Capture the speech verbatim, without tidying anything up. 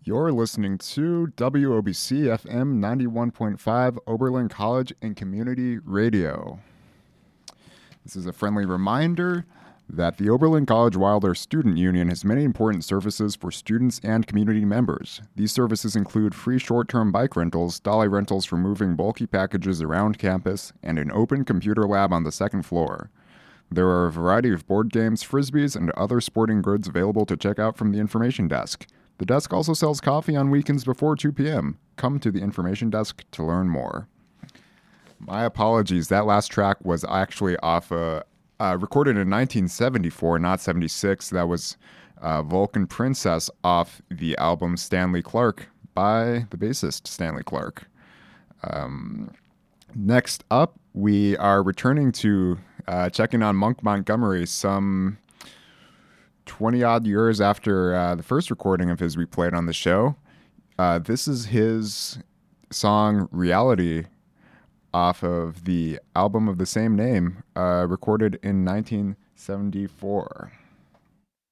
You're listening to W O B C F M ninety-one point five Oberlin College and Community Radio. This is a friendly reminder that the Oberlin College Wilder Student Union has many important services for students and community members. These services include free short-term bike rentals, dolly rentals for moving bulky packages around campus, and an open computer lab on the second floor. There are a variety of board games, frisbees, and other sporting goods available to check out from the information desk. The desk also sells coffee on weekends before two p.m. Come to the information desk to learn more. My apologies, that last track was actually off, uh, uh, recorded in nineteen seventy-four, not seventy-six. That was uh, Vulcan Princess off the album Stanley Clarke by the bassist Stanley Clarke. Um, next up, we are returning to uh, checking on Monk Montgomery some twenty-odd years after uh, the first recording of his we played on the show. Uh, this is his song Reality off of the album of the same name, uh, recorded in nineteen seventy-four.